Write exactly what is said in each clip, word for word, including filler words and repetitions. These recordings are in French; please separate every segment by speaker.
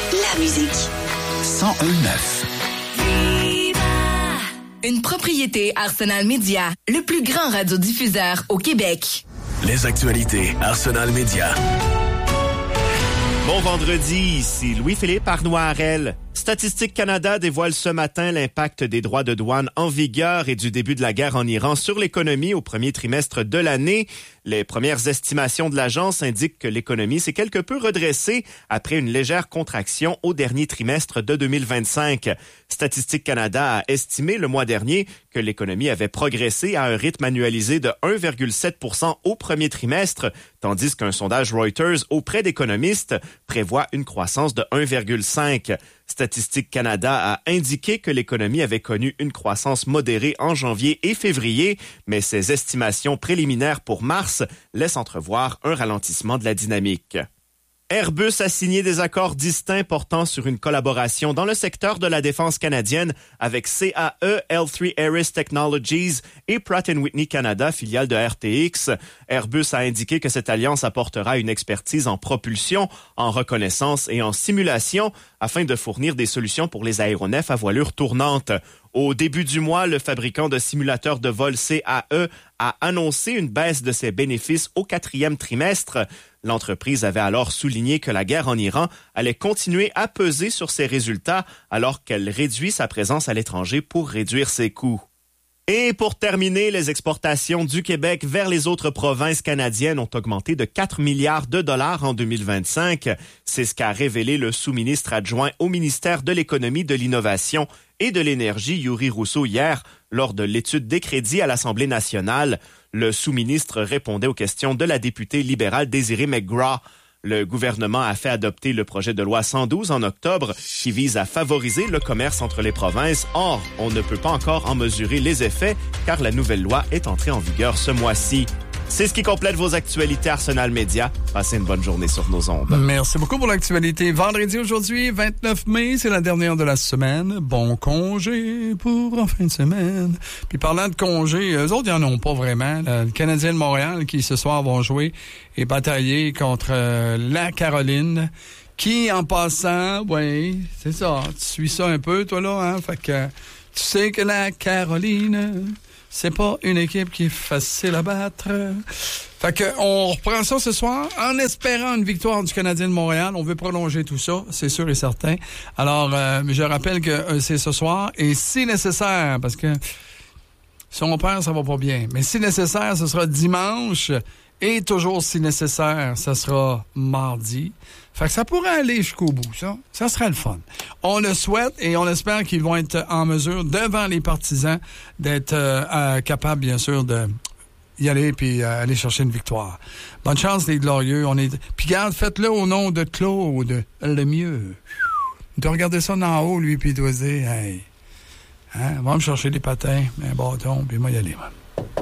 Speaker 1: la musique.
Speaker 2: cent un neuf.
Speaker 3: Une propriété Arsenal Média, le plus grand radiodiffuseur au Québec.
Speaker 2: Les actualités Arsenal Média.
Speaker 4: Bon vendredi, ici Louis-Philippe Arnois-Harel. Statistique Canada dévoile ce matin l'impact des droits de douane en vigueur et du début de la guerre en Iran sur l'économie au premier trimestre de l'année. Les premières estimations de l'agence indiquent que l'économie s'est quelque peu redressée après une légère contraction au dernier trimestre de deux mille vingt-cinq. Statistique Canada a estimé le mois dernier que l'économie avait progressé à un rythme annualisé de un virgule sept pour cent au premier trimestre, tandis qu'un sondage Reuters auprès d'économistes prévoit une croissance de un virgule cinq. Statistique Canada a indiqué que l'économie avait connu une croissance modérée en janvier et février, mais ses estimations préliminaires pour mars laissent entrevoir un ralentissement de la dynamique. Airbus a signé des accords distincts portant sur une collaboration dans le secteur de la défense canadienne avec C A E, L trois Aris Technologies et Pratt and Whitney Canada, filiale de R T X. Airbus a indiqué que cette alliance apportera une expertise en propulsion, en reconnaissance et en simulation afin de fournir des solutions pour les aéronefs à voilure tournante. Au début du mois, le fabricant de simulateurs de vol C A E a annoncé une baisse de ses bénéfices au quatrième trimestre. L'entreprise avait alors souligné que la guerre en Iran allait continuer à peser sur ses résultats alors qu'elle réduit sa présence à l'étranger pour réduire ses coûts. Et pour terminer, les exportations du Québec vers les autres provinces canadiennes ont augmenté de quatre milliards de dollars en deux mille vingt-cinq. C'est ce qu'a révélé le sous-ministre adjoint au ministère de l'Économie, de l'Innovation et de l'Énergie, Yuri Rousseau, hier, lors de l'étude des crédits à l'Assemblée nationale. Le sous-ministre répondait aux questions de la députée libérale Désirée McGraw. Le gouvernement a fait adopter le projet de loi cent douze en octobre qui vise à favoriser le commerce entre les provinces. Or, on ne peut pas encore en mesurer les effets car la nouvelle loi est entrée en vigueur ce mois-ci. C'est ce qui complète vos actualités Arsenal Média. Passez une bonne journée sur nos ondes.
Speaker 5: Merci beaucoup pour l'actualité. Vendredi aujourd'hui, vingt-neuf mai, c'est la dernière de la semaine. Bon congé pour en fin de semaine. Puis parlant de congé, eux autres, ils n'en ont pas vraiment. Le Canadien de Montréal qui ce soir vont jouer et batailler contre euh, la Caroline. Qui, en passant, oui, c'est ça. Tu suis ça un peu, toi, là, hein? Fait que tu sais que la Caroline... c'est pas une équipe qui est facile à battre. Fait que on reprend ça ce soir en espérant une victoire du Canadien de Montréal. On veut prolonger tout ça, c'est sûr et certain. Alors, euh, je rappelle que euh, c'est ce soir et si nécessaire, parce que si on perd, ça va pas bien. Mais si nécessaire, ce sera dimanche et toujours si nécessaire, ça sera mardi. Fait que ça pourrait aller jusqu'au bout, ça. Ça serait le fun. On le souhaite et on espère qu'ils vont être en mesure, devant les partisans, d'être euh, euh, capables, bien sûr, de y aller puis euh, aller chercher une victoire. Bonne chance, les glorieux. On est... Puis garde, faites-le au nom de Claude, le mieux. Il doit regarder ça d'en haut, lui, puis il doit se dire, hey, hein, va me chercher des patins, un bâton, puis moi y aller, man.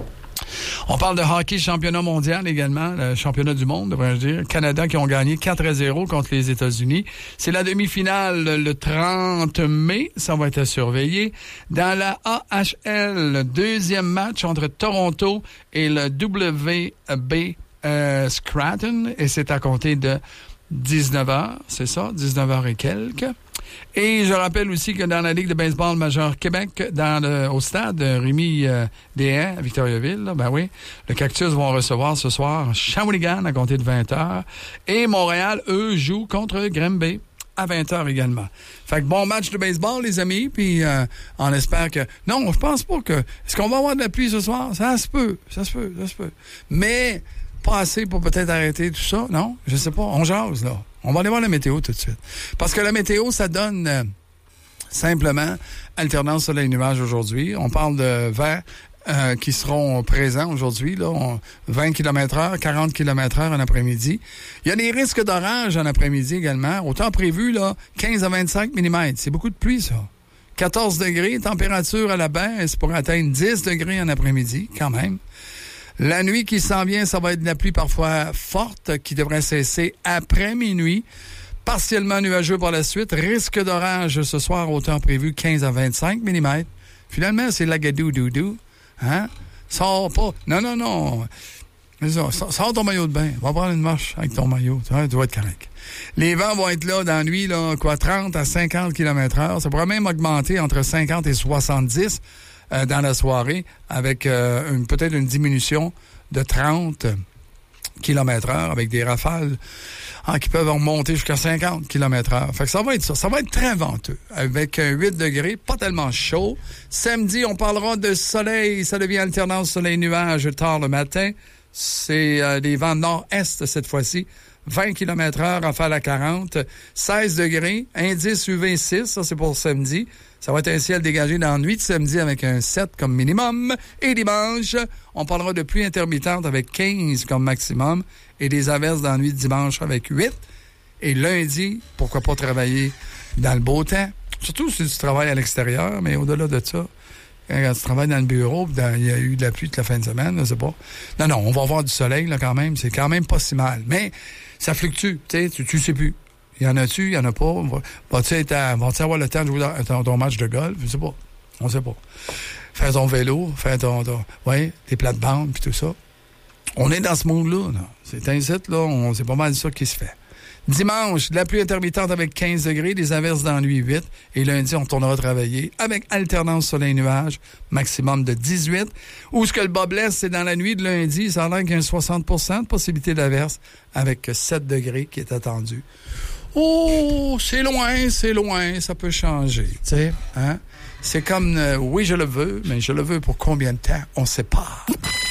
Speaker 5: On parle de hockey championnat mondial également, le championnat du monde, devrais-je dire. Canada qui ont gagné quatre à zéro contre les États-Unis. C'est la demi-finale le trente mai, ça va être à surveiller. Dans la A H L, le deuxième match entre Toronto et le W B euh, Scranton, et c'est à compter de dix-neuf heures, c'est ça, dix-neuf heures et quelques. Et je rappelle aussi que dans la Ligue de baseball majeure Québec, dans le, au stade Rémi euh, Deshains à Victoriaville, là, ben oui, le Cactus vont recevoir ce soir Shawinigan à compter de vingt heures. Et Montréal, eux, jouent contre Granby à vingt heures également. Fait que bon match de baseball, les amis, puis euh, on espère que... Non, je pense pas que... Est-ce qu'on va avoir de la pluie ce soir? Ça se peut, ça se peut, ça se peut. Mais pas assez pour peut-être arrêter tout ça, non? Je sais pas, on jase, là. On va aller voir la météo tout de suite. Parce que la météo, ça donne euh, simplement alternance soleil-nuage aujourd'hui. On parle de vents euh, qui seront présents aujourd'hui, là, on, vingt kilomètres heure, quarante kilomètres heure en après-midi. Il y a des risques d'orage en après-midi également. Autant prévu, là, quinze à vingt-cinq millimètres. C'est beaucoup de pluie, ça. quatorze degrés, température à la baisse pour atteindre dix degrés en après-midi, quand même. La nuit qui s'en vient, ça va être de la pluie parfois forte qui devrait cesser après minuit. Partiellement nuageux par la suite. Risque d'orage ce soir au temps prévu quinze à vingt-cinq millimètres. Finalement, c'est lagadou-doudou. Hein? Sors pas. Non, non, non. C'est ça. Sors ton maillot de bain. Va prendre une marche avec ton maillot. Tu vois, tu vas être correct. Les vents vont être là dans la nuit, là, quoi, trente à cinquante kilomètres heure. Ça pourrait même augmenter entre cinquante et soixante-dix euh, dans la soirée, avec euh, une, peut-être une diminution de trente kilomètres heure, avec des rafales hein, qui peuvent remonter jusqu'à cinquante kilomètres heure. Fait que ça va être ça. Ça va être très venteux. Avec euh, huit degrés, pas tellement chaud. Samedi, on parlera de soleil. Ça devient alternance soleil-nuage tard le matin. C'est euh, des vents nord-est cette fois-ci. vingt kilomètres heure, rafale à quarante. seize degrés, indice U V six, ça c'est pour samedi. Ça va être un ciel dégagé dans la nuit de samedi avec un sept comme minimum. Et dimanche, on parlera de pluie intermittente avec quinze comme maximum. Et des averses dans la nuit de dimanche avec huit. Et lundi, pourquoi pas travailler dans le beau temps. Surtout si tu travailles à l'extérieur, mais au-delà de ça, quand tu travailles dans le bureau, il y a eu de la pluie toute la fin de semaine, je sais pas. Non, non, on va avoir du soleil là quand même. C'est quand même pas si mal. Mais ça fluctue, tu sais, tu sais plus. Il y en a-tu, il y en a pas. Vas-tu avoir le temps de jouer ton, ton match de golf? Je sais pas. On sait pas. Faire ton vélo, faire ton, ton ouais, des plates-bandes puis tout ça. On est dans ce monde-là. Là. C'est un site, là, on, c'est pas mal ça qui se fait. Dimanche, de la pluie intermittente avec quinze degrés, des averses dans la nuit huit. Et lundi, on retournera travailler avec alternance soleil-nuage, maximum de dix-huit. Où ce que le bas blesse, c'est dans la nuit de lundi, ça a l'air qu'il y a un soixante pour cent de possibilité d'averse avec sept degrés qui est attendu. Oh, c'est loin, c'est loin, ça peut changer, tu sais, hein? C'est comme, euh, oui, je le veux, mais je le veux pour combien de temps? On sait pas.